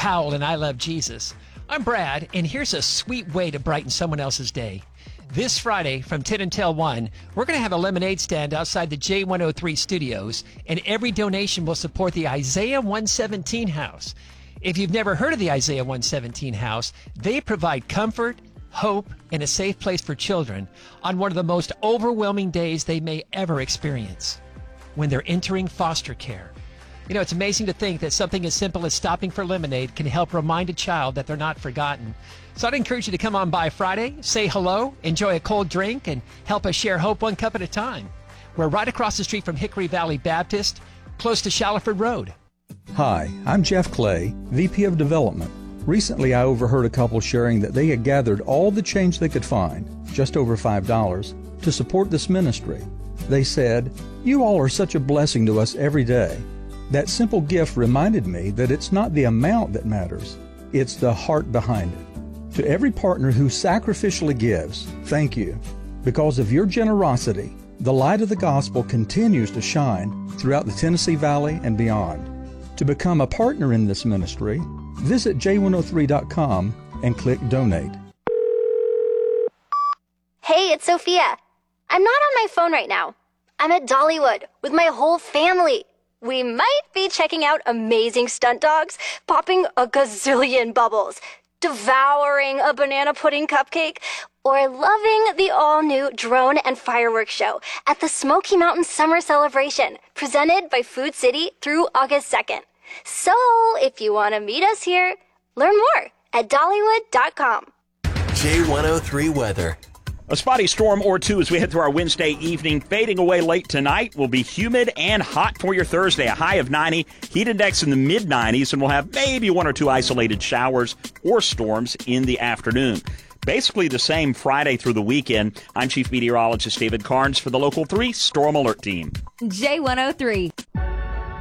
Powell and I Love Jesus. I'm Brad, and here's a sweet way to brighten someone else's day. This Friday from 10 until 1, we're going to have a lemonade stand outside the J103 studios, and every donation will support the Isaiah 117 House. If you've never heard of the Isaiah 117 House, they provide comfort, hope, and a safe place for children on one of the most overwhelming days they may ever experience, when they're entering foster care. You know, it's amazing to think that something as simple as stopping for lemonade can help remind a child that they're not forgotten. So I'd encourage you to come on by Friday, say hello, enjoy a cold drink, and help us share hope one cup at a time. We're right across the street from Hickory Valley Baptist, close to Shallowford Road. Hi, I'm Jeff Clay, VP of Development. Recently, I overheard a couple sharing that they had gathered all the change they could find, just over $5, to support this ministry. They said, "You all are such a blessing to us every day." That simple gift reminded me that it's not the amount that matters, it's the heart behind it. To every partner who sacrificially gives, thank you. Because of your generosity, the light of the gospel continues to shine throughout the Tennessee Valley and beyond. To become a partner in this ministry, visit j103.com and click Donate. Hey, it's Sophia. I'm not on my phone right now. I'm at Dollywood with my whole family. We might be checking out amazing stunt dogs, popping a gazillion bubbles, devouring a banana pudding cupcake, or loving the all-new drone and fireworks show at the Smoky Mountain Summer Celebration, presented by Food City through August 2nd. So, if you want to meet us here, learn more at Dollywood.com. J103 weather. A spotty storm or two as we head through our Wednesday evening. Fading away late tonight. Will be humid and hot for your Thursday. A high of 90. Heat index in the mid-90s, and we'll have maybe one or two isolated showers or storms in the afternoon. Basically the same Friday through the weekend. I'm Chief Meteorologist David Carnes for the Local 3 Storm Alert Team. J103.